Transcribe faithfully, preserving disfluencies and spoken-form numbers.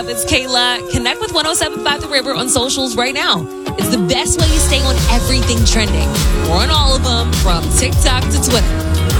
It's Kayla. Connect with one oh seven point five The River on socials right now. It's the best way to stay on everything trending. We're on all of them, from TikTok to Twitter.